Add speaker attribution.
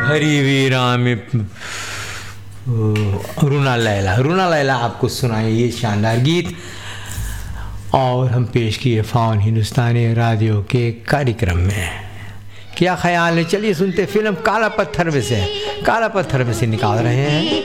Speaker 1: हरी वीरा में रूना लैला आपको सुनाए ये शानदार गीत, और हम पेश किए फाउन हिंदुस्तानी रेडियो के कार्यक्रम में। क्या ख्याल है, चलिए सुनते फिल्म काला पत्थर में से निकाल रहे हैं।